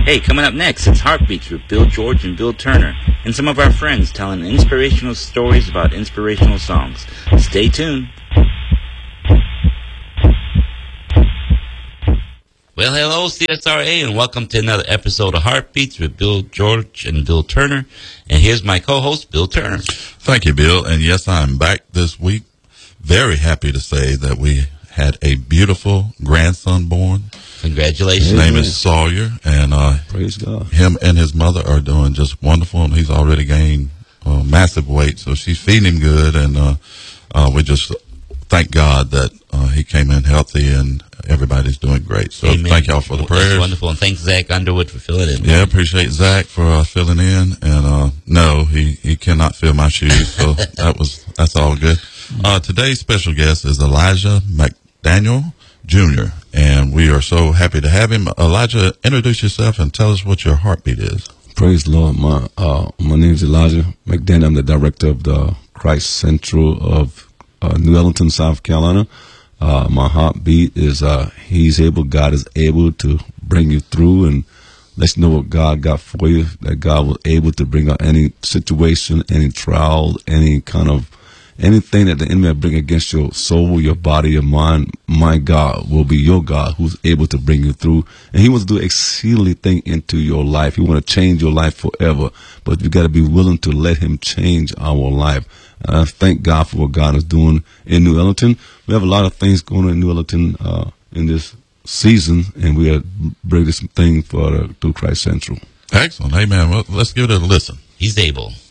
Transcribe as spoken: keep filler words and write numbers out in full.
Hey, coming up next, it's Heartbeats with Bill George and Bill Turner, and some of our friends telling inspirational stories about inspirational songs. Stay tuned. Well, hello, C S R A, and welcome to another episode of Heartbeats with Bill George and Bill Turner. And here's my co-host, Bill Turner. Thank you, Bill. And yes, I'm back this week. Very happy to say that we had a beautiful grandson born. Congratulations. His name is Sawyer, and uh, praise God. Him and his mother are doing just wonderful, and he's already gained uh, massive weight, so she's feeding him good, and uh, uh, we just thank God that uh, he came in healthy, and everybody's doing great. So Amen. Thank y'all for the prayers. That's wonderful, and thanks Zach Underwood for filling in. Yeah, appreciate Zach for uh, filling in, and uh, no, he, he cannot fill my shoes, so that was that's all good. Uh, today's special guest is Elijah McDaniel Junior, and we are so happy to have him. Elijah, introduce yourself and tell us what your heartbeat is. Praise the Lord. My uh, my name is Elijah McDaniel. I'm the director of the Christ Central of uh, New Ellington, South Carolina. Uh, my heartbeat is uh, He's able, God is able to bring you through and let you know what God got for you, that God was able to bring out any situation, any trial, any kind of anything that the enemy will bring against your soul, your body, your mind. My God will be your God who's able to bring you through. And he wants to do exceedingly thing into your life. He wants to change your life forever. But you got to be willing to let him change our life. And I thank God for what God is doing in New Ellington. We have a lot of things going on in New Ellington uh, in this season, and we are bringing some things for uh, through Christ Central. Excellent. Amen. Well, let's give it a listen. He's able.